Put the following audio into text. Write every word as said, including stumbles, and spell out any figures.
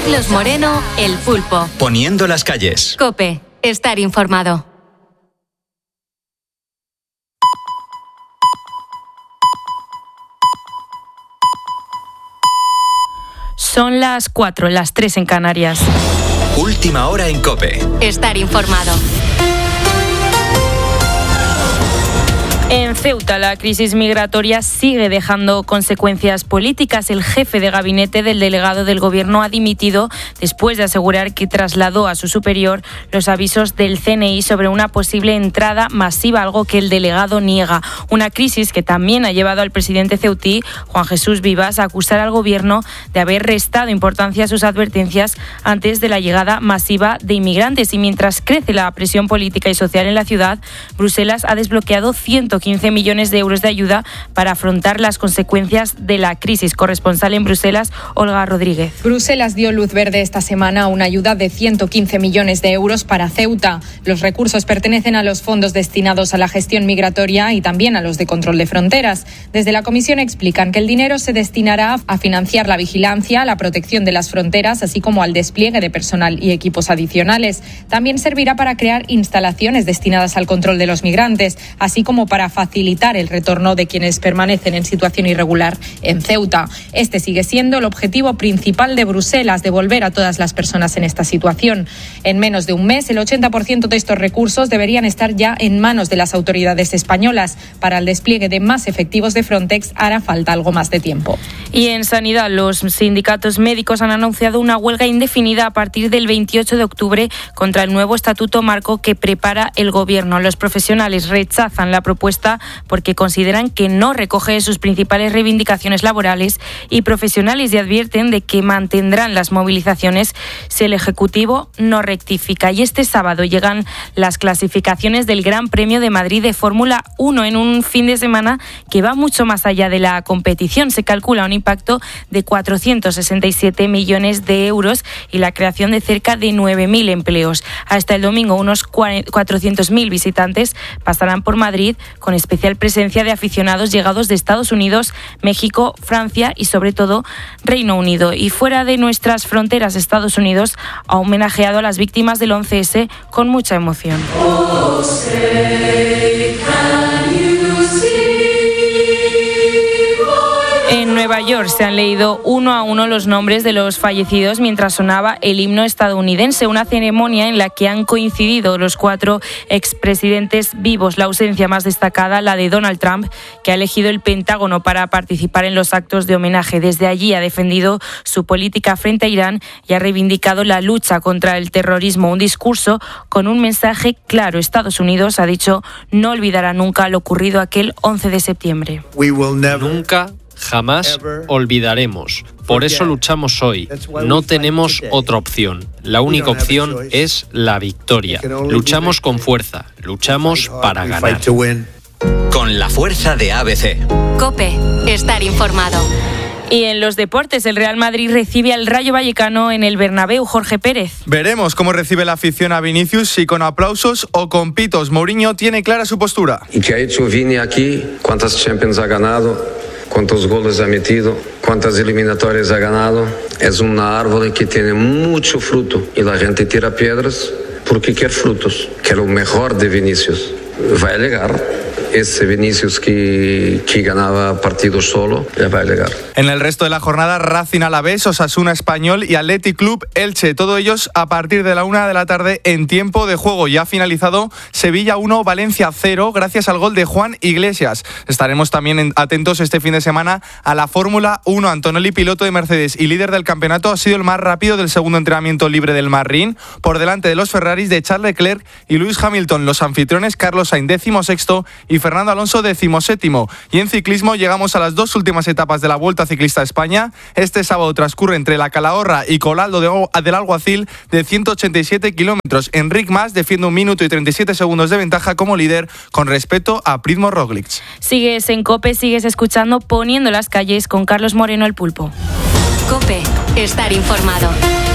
Carlos Moreno, El Pulpo. Poniendo las calles. COPE. Estar informado. Son las cuatro, las tres en Canarias. Última hora en COPE. Estar informado. En Ceuta, la crisis migratoria sigue dejando consecuencias políticas. El jefe de gabinete del delegado del Gobierno ha dimitido después de asegurar que trasladó a su superior los avisos del C N I sobre una posible entrada masiva, algo que el delegado niega. Una crisis que también ha llevado al presidente ceutí, Juan Jesús Vivas, a acusar al Gobierno de haber restado importancia a sus advertencias antes de la llegada masiva de inmigrantes. Y mientras crece la presión política y social en la ciudad, Bruselas ha desbloqueado ciento quince millones de euros de ayuda para afrontar las consecuencias de la crisis. Corresponsal en Bruselas, Olga Rodríguez. Bruselas dio luz verde esta semana a una ayuda de ciento quince millones de euros para Ceuta. Los recursos pertenecen a los fondos destinados a la gestión migratoria y también a los de control de fronteras. Desde la Comisión explican que el dinero se destinará a financiar la vigilancia, la protección de las fronteras, así como al despliegue de personal y equipos adicionales. También servirá para crear instalaciones destinadas al control de los migrantes, así como para facilitar el retorno de quienes permanecen en situación irregular en Ceuta. Este sigue siendo el objetivo principal de Bruselas, devolver a todas las personas en esta situación. En menos de un mes, el ochenta por ciento de estos recursos deberían estar ya en manos de las autoridades españolas. Para el despliegue de más efectivos de Frontex hará falta algo más de tiempo. Y en sanidad, los sindicatos médicos han anunciado una huelga indefinida a partir del veintiocho de octubre contra el nuevo estatuto marco que prepara el Gobierno. Los profesionales rechazan la propuesta porque consideran que no recoge sus principales reivindicaciones laborales y profesionales y advierten de que mantendrán las movilizaciones si el Ejecutivo no rectifica. Y este sábado llegan las clasificaciones del Gran Premio de Madrid de Fórmula uno en un fin de semana que va mucho más allá de la competición. Se calcula un impacto de cuatrocientos sesenta y siete millones de euros y la creación de cerca de nueve mil empleos. Hasta el domingo unos cuatrocientos mil visitantes pasarán por Madrid con especial presencia de aficionados llegados de Estados Unidos, México, Francia y sobre todo Reino Unido. Y fuera de nuestras fronteras, Estados Unidos ha homenajeado a las víctimas del once ese con mucha emoción. Oh, say, can you see? En Nueva York se han leído uno a uno los nombres de los fallecidos mientras sonaba el himno estadounidense, una ceremonia en la que han coincidido los cuatro expresidentes vivos. La ausencia más destacada, la de Donald Trump, que ha elegido el Pentágono para participar en los actos de homenaje. Desde allí ha defendido su política frente a Irán y ha reivindicado la lucha contra el terrorismo. Un discurso con un mensaje claro. Estados Unidos, ha dicho, no olvidará nunca lo ocurrido aquel once de septiembre. Nunca Jamás olvidaremos. Por eso luchamos hoy. No tenemos otra opción. La única opción es la victoria. Luchamos con fuerza. Luchamos para ganar. Con la fuerza de A B C. COPE. Estar informado. Y en los deportes, el Real Madrid recibe al Rayo Vallecano en el Bernabéu. Jorge Pérez. Veremos cómo recibe la afición a Vinicius, si con aplausos o con pitos. Mourinho tiene clara su postura. ¿Y qué ha hecho Vini aquí? ¿Cuántas Champions ha ganado? ¿Cuántos goles ha metido? ¿Cuántas eliminatorias ha ganado? Es un árbol que tiene mucho fruto y la gente tira piedras porque quiere frutos. Que lo mejor de Vinicius va a llegar. Ese Vinicius que, que ganaba partidos solo, ya va a llegar. En el resto de la jornada, Racing Alavés, Osasuna Español y Athletic Club Elche. Todos ellos a partir de la una de la tarde en tiempo de juego. Ya ha finalizado Sevilla uno, Valencia cero, gracias al gol de Juan Iglesias. Estaremos también atentos este fin de semana a la Fórmula uno. Antonelli, piloto de Mercedes y líder del campeonato, ha sido el más rápido del segundo entrenamiento libre del Marrín, por delante de los Ferraris de Charles Leclerc y Lewis Hamilton. Los anfitriones, Carlos Sainz, décimo sexto, y Fernando Alonso, decimoséptimo. Y en ciclismo llegamos a las dos últimas etapas de la Vuelta Ciclista a España. Este sábado transcurre entre la Calahorra y Colaldo de, del Alguacil de ciento ochenta y siete kilómetros. Enric Mas defiende un minuto y treinta y siete segundos de ventaja como líder con respecto a Primož Roglič. Sigues en COPE, sigues escuchando Poniendo las calles con Carlos Moreno, el Pulpo. COPE. Estar informado.